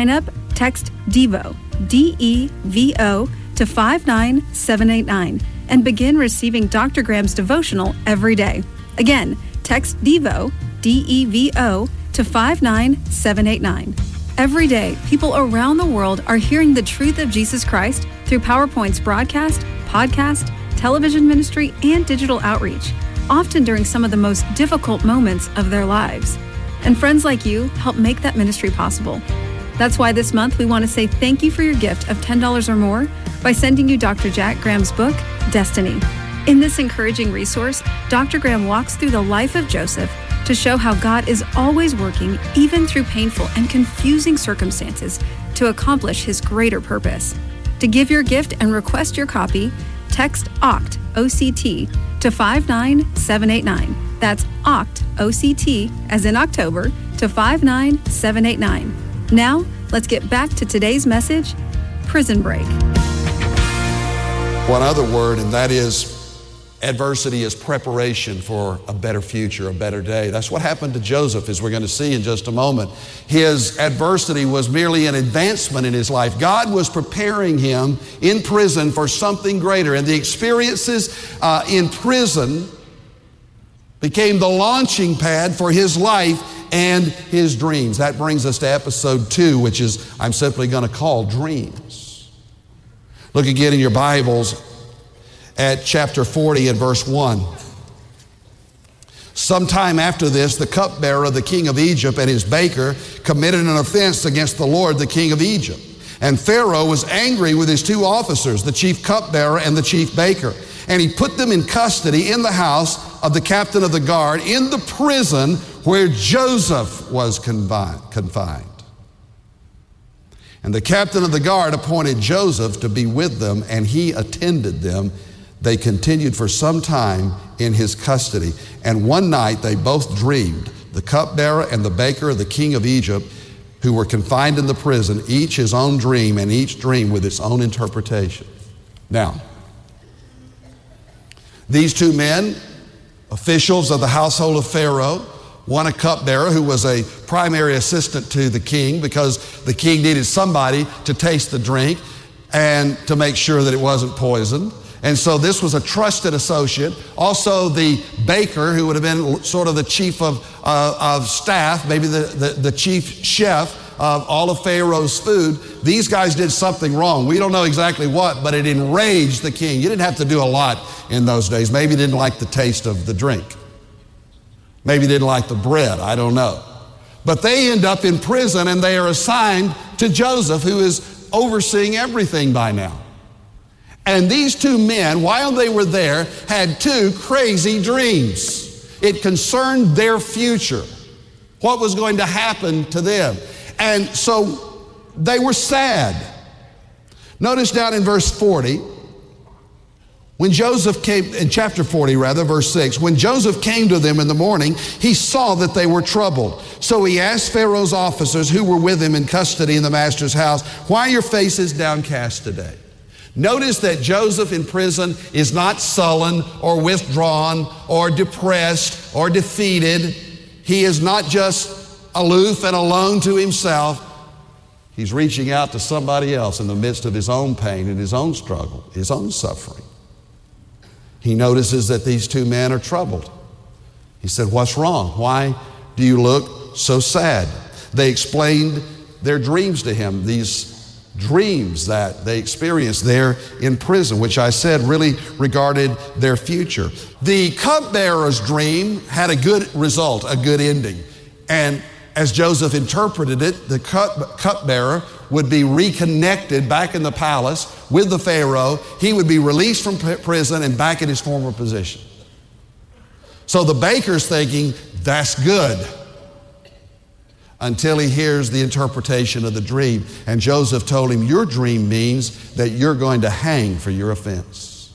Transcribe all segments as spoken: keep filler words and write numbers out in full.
sign up, text DEVO, D E V O, to five nine seven eight nine and begin receiving Doctor Graham's devotional every day. Again, text DEVO, D E V O, to five nine seven eight nine. Every day, people around the world are hearing the truth of Jesus Christ through PowerPoint's broadcast, podcast, television ministry, and digital outreach, often during some of the most difficult moments of their lives. And friends like you help make that ministry possible. That's why this month we want to say thank you for your gift of ten dollars or more by sending you Doctor Jack Graham's book, Destiny. In this encouraging resource, Doctor Graham walks through the life of Joseph to show how God is always working, even through painful and confusing circumstances, to accomplish his greater purpose. To give your gift and request your copy, text O C T, O C T, to five nine seven eight nine. That's O C T, O C T, as in October, to five nine seven eight nine. Now, let's get back to today's message, Prison Break. One other word, and that is adversity is preparation for a better future, a better day. That's what happened to Joseph, as we're going to see in just a moment. His adversity was merely an advancement in his life. God was preparing him in prison for something greater, and the experiences uh, in prison became the launching pad for his life and his dreams. That brings us to episode two, which is, I'm simply going to call Dreams. Look again in your Bibles at chapter forty and verse one. Sometime after this, the cupbearer of the king of Egypt and his baker committed an offense against the Lord, the king of Egypt. And Pharaoh was angry with his two officers, the chief cupbearer and the chief baker. And he put them in custody in the house of the captain of the guard in the prison where Joseph was confined. And the captain of the guard appointed Joseph to be with them, and he attended them. They continued for some time in his custody. And one night they both dreamed, the cupbearer and the baker of the king of Egypt, who were confined in the prison, each his own dream, and each dream with its own interpretation. Now, these two men, officials of the household of Pharaoh, one a cupbearer who was a primary assistant to the king because the king needed somebody to taste the drink and to make sure that it wasn't poisoned. And so this was a trusted associate. Also the baker, who would have been sort of the chief of, uh, of staff, maybe the, the, the chief chef of all of Pharaoh's food. These guys did something wrong. We don't know exactly what, but it enraged the king. You didn't have to do a lot in those days. Maybe he didn't like the taste of the drink. Maybe he didn't like the bread. I don't know. But they end up in prison, and they are assigned to Joseph, who is overseeing everything by now. And these two men, while they were there, had two crazy dreams. It concerned their future, what was going to happen to them. And so they were sad. Notice down in verse forty, when Joseph came, in chapter forty rather, verse six, when Joseph came to them in the morning, he saw that they were troubled. So he asked Pharaoh's officers who were with him in custody in the master's house, "Why are your faces downcast today?" Notice that Joseph in prison is not sullen or withdrawn or depressed or defeated. He is not just aloof and alone to himself. He's reaching out to somebody else in the midst of his own pain and his own struggle, his own suffering. He notices that these two men are troubled. He said, "What's wrong? Why do you look so sad?" They explained their dreams to him, these dreams that they experienced there in prison, which I said really regarded their future. The cupbearer's dream had a good result, a good ending. And as Joseph interpreted it, the cup, cupbearer would be reconnected back in the palace with the Pharaoh. He would be released from prison and back in his former position. So the baker's thinking, that's good, until he hears the interpretation of the dream. And Joseph told him, your dream means that you're going to hang for your offense.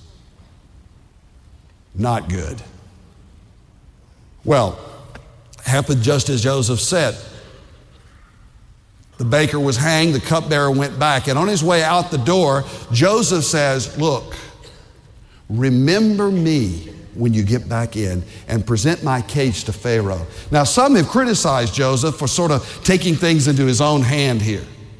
Not good. Well, happened just as Joseph said. The baker was hanged, the cupbearer went back, and on his way out the door, Joseph says, look, remember me when you get back in and present my case to Pharaoh. Now, some have criticized Joseph for sort of taking things into his own hand here.